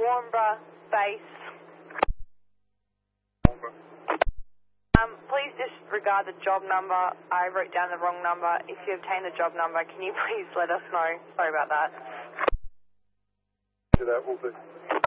Warnbro Base. Please disregard the job number. I wrote down the wrong number. If you obtain the job number, can you please let us know? Sorry about that. That will be.